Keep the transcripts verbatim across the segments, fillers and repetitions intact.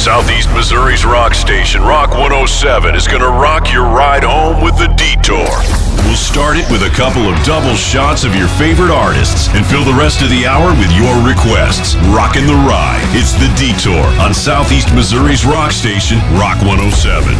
Southeast Missouri's rock station, Rock one oh seven, is going to rock your ride home with The Detour. We'll start it with a couple of double shots of your favorite artists and fill the rest of the hour with your requests. Rockin' the ride. It's The Detour on Southeast Missouri's rock station, Rock one oh seven.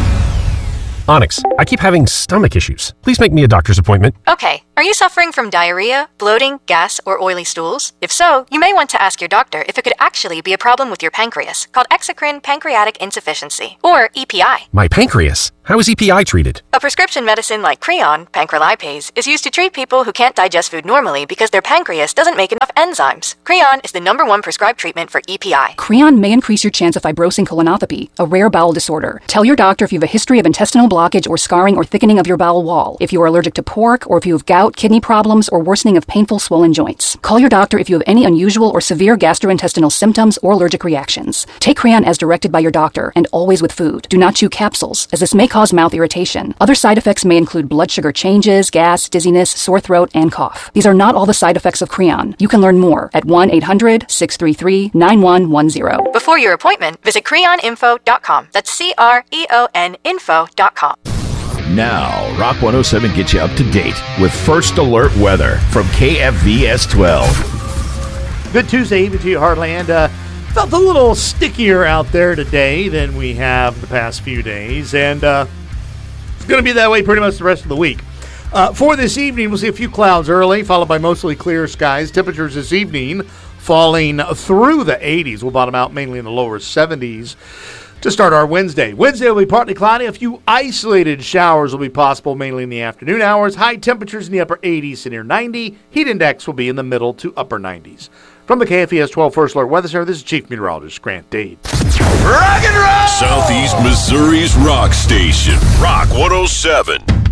Onyx, I keep having stomach issues. Please make me a doctor's appointment. Okay. Are you suffering from diarrhea, bloating, gas, or oily stools? If so, you may want to ask your doctor if it could actually be a problem with your pancreas, called exocrine pancreatic insufficiency, or E P I. My pancreas? How is E P I treated? A prescription medicine like Creon, pancrelipase, is used to treat people who can't digest food normally because their pancreas doesn't make enough enzymes. Creon is the number one prescribed treatment for E P I. Creon may increase your chance of fibrosing colonopathy, a rare bowel disorder. Tell your doctor if you have a history of intestinal blockage or scarring or thickening of your bowel wall, if you are allergic to pork, or if you have gout, kidney problems, or worsening of painful swollen joints. Call your doctor if you have any unusual or severe gastrointestinal symptoms or allergic reactions. Take Creon as directed by your doctor, and always with food. Do not chew capsules, as this may cause mouth irritation. Other side effects may include blood sugar changes, gas, dizziness, sore throat, and cough. These are not all the side effects of Creon. You can learn more at one eight hundred, six three three, nine one one zero. Before your appointment, visit creon info dot com. That's C R E O N info dot com. Now, Rock one oh seven gets you up to date with First Alert Weather from K F V S twelve. Good Tuesday evening to you, Heartland. Uh, felt a little stickier out there today than we have the past few days, and uh, it's going to be that way pretty much the rest of the week. Uh, for this evening, we'll see a few clouds early, followed by mostly clear skies. Temperatures this evening falling through the eighties. We'll bottom out mainly in the lower seventies. To start our Wednesday. Wednesday will be partly cloudy. A few isolated showers will be possible mainly in the afternoon hours. High temperatures in the upper eighties to near ninety. Heat index will be in the middle to upper nineties. From the K F V S twelve First Alert Weather Center, this is Chief Meteorologist Grant Dade. Rock and roll! Southeast Missouri's rock station, Rock one oh seven.